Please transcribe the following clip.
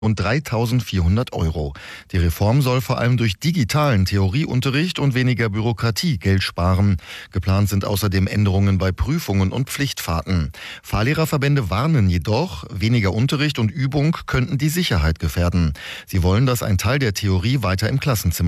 und 3.400 Euro. Die Reform soll vor allem durch digitalen Theorieunterricht und weniger Bürokratie Geld sparen. Geplant sind außerdem Änderungen bei Prüfungen und Pflichtfahrten. Fahrlehrerverbände warnen jedoch, weniger Unterricht und Übung könnten die Sicherheit gefährden. Sie wollen, dass ein Teil der Theorie weiter im Klassenzimmer